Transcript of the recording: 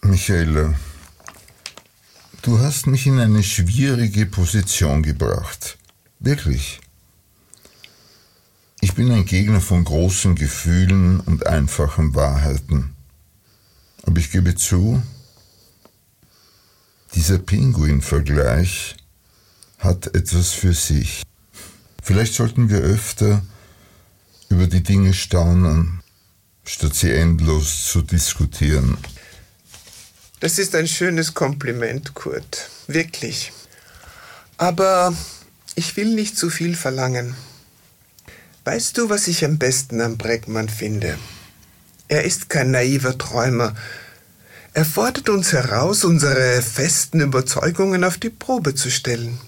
Michaela, du hast mich in eine schwierige Position gebracht. Wirklich. Ich bin ein Gegner von großen Gefühlen und einfachen Wahrheiten. Aber ich gebe zu, dieser Pinguin-Vergleich hat etwas für sich. Vielleicht sollten wir öfter über die Dinge staunen, statt sie endlos zu diskutieren. Das ist ein schönes Kompliment, Kurt. Wirklich. Aber ich will nicht zu viel verlangen. Weißt du, was ich am besten an Bregmann finde? Er ist kein naiver Träumer. Er fordert uns heraus, unsere festen Überzeugungen auf die Probe zu stellen.